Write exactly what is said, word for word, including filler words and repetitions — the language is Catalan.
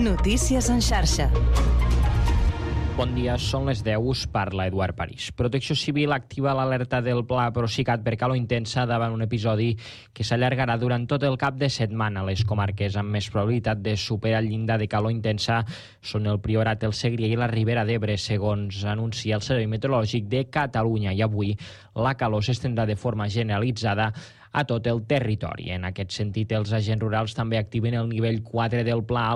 Notícies en xarxa. Bon dia, són les deu, us parla Eduard París. Protecció Civil activa l'alerta del Pla Procicat per calor intensa davant un episodi que s'allargarà durant tot el cap de setmana. Les comarques amb més probabilitat de superar el llindar de calor intensa són el Priorat, el Segrià i la Ribera d'Ebre, segons anuncia el Servei Meteorològic de Catalunya. I avui la calor s'estendrà de forma generalitzada a tot el territori. En aquest sentit, els agents rurals també activen el nivell quatre del Pla